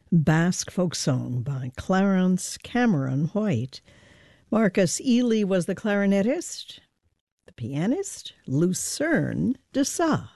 Basque folk song by Clarence Cameron White. Marcus Ely was the clarinetist. The pianist, Lucerne de Sa.